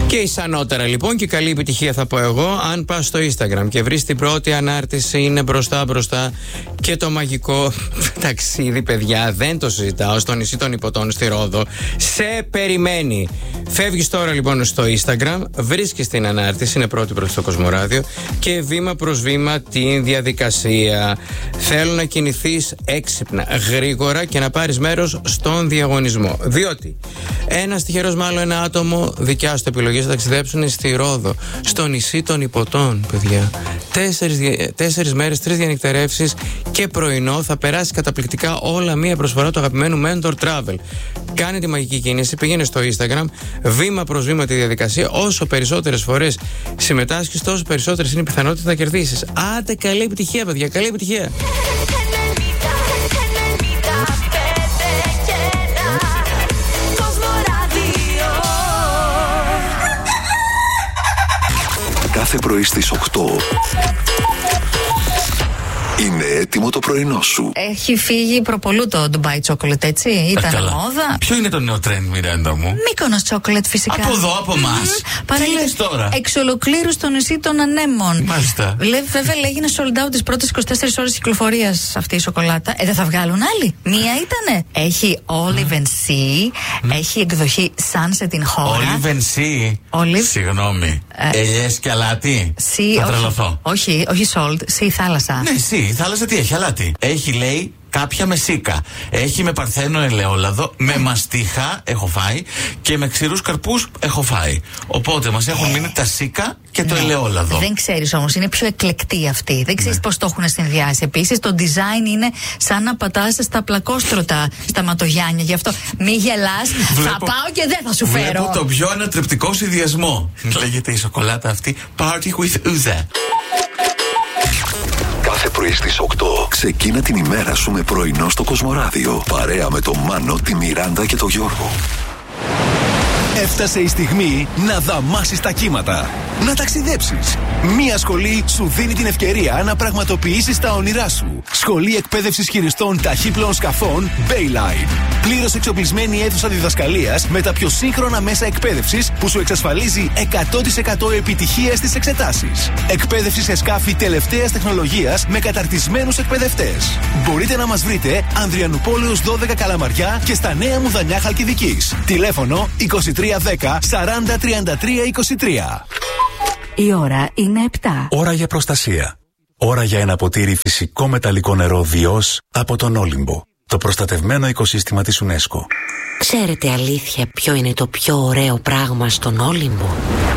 Και ισανότερα λοιπόν, και καλή επιτυχία θα πω εγώ. Αν πας στο Instagram και βρεις την πρώτη ανάρτηση, είναι μπροστά και το μαγικό ταξίδι, παιδιά, δεν το συζητάω, στο νησί των Ιππωτών στη Ρόδο σε περιμένει. Φεύγεις τώρα λοιπόν στο Instagram, βρίσκεις την ανάρτηση, είναι πρώτη προς το Κοσμοράδιο, και βήμα προς βήμα την διαδικασία. Θέλω να κινηθείς έξυπνα, γρήγορα και να πάρεις μέρος στον διαγωνισμό. Διότι ένας τυχερός, μάλλον ένα άτομο, δικιά σου επιλογή, θα ταξιδέψουν στη Ρόδο, στο νησί των Ιππωτών, παιδιά. 4 μέρες, 3 διανυκτερεύσεις και πρωινό. Θα περάσει καταπληκτικά, όλα μία προσφορά του αγαπημένου Mentor Travel. Κάνε τη μαγική κίνηση, πήγαινε στο Instagram, βήμα προς βήμα τη διαδικασία. Όσο περισσότερες φορές συμμετάσχεις, τόσο περισσότερες είναι οι πιθανότητες να κερδίσεις. Άντε, καλή επιτυχία, παιδιά, καλή επιτυχία. Κάθε πρωί στις 8 είναι έτοιμο το πρωινό σου. Έχει φύγει προπολού το Dubai Chocolate, έτσι. Ήταν μόδα. Ποιο είναι το νέο trend, Μιράντα μου? Μύκονος Chocolate, φυσικά. Από εδώ, από εμάς. Τι λες τώρα? Εξ ολοκλήρου στο νησί των Ανέμων. Μάλιστα. Βέβαια έγινε sold out τις πρώτες 24 ώρες κυκλοφορίας αυτή η σοκολάτα. Δεν θα βγάλουν άλλη. Μία ήτανε. Έχει Olive and Sea. Έχει εκδοχή Sunset in χώρα. Olive and Sea. Συγγνώμη. Ελιές και αλάτι. Θα τρελαθώ. Όχι sold. Sea θάλασσα. Ναι, Sea θάλασσα τι έχει, αλάτι. Έχει, λέει, κάποια με σίκα. Έχει με παρθένο ελαιόλαδο, με μαστίχα έχω φάει και με ξηρούς καρπούς έχω φάει. Οπότε μας έχουν μείνει τα σίκα και το ελαιόλαδο. Δεν ξέρεις όμως, είναι πιο εκλεκτή αυτή. Δεν ξέρεις πώς το έχουν συνδυάσει. Επίσης το design είναι σαν να πατάς στα πλακόστρωτα στα ματογιάνια. Γι' αυτό μη γελάς, θα πάω και δεν θα σου φέρω. Βλέπω το πιο ανατρεπτικό συνδυασμό. Λέγεται η σοκολάτα αυτή Party with Uza. Κάθε πρωί στις 8 ξεκίνα την ημέρα σου με πρωινό στο Κοσμοράδιο. Παρέα με τον Μάνο, τη Μιράντα και τον Γιώργο. Έφτασε η στιγμή να δαμάσεις τα κύματα. Να ταξιδέψεις. Μία σχολή σου δίνει την ευκαιρία να πραγματοποιήσεις τα όνειρά σου. Σχολή εκπαίδευσης χειριστών ταχύπλων σκαφών Bayline. Πλήρως εξοπλισμένη αίθουσα διδασκαλίας με τα πιο σύγχρονα μέσα εκπαίδευσης που σου εξασφαλίζει 100% επιτυχία στις εξετάσεις. Εκπαίδευση σε σκάφη τελευταίας τεχνολογίας με καταρτισμένους εκπαιδευτές. Μπορείτε να μας βρείτε Ανδριανουπόλεως 12 Καλαμαριά και στα Νέα Μουδανιά Χαλκιδικής. Τηλέφωνο 2310 40 33 23. Η ώρα είναι 7. Ώρα για προστασία. Ώρα για ένα ποτήρι φυσικό μεταλλικό νερό Διός από τον Όλυμπο. Το προστατευμένο οικοσύστημα της UNESCO. Ξέρετε αλήθεια ποιο είναι το πιο ωραίο πράγμα στον Όλυμπο?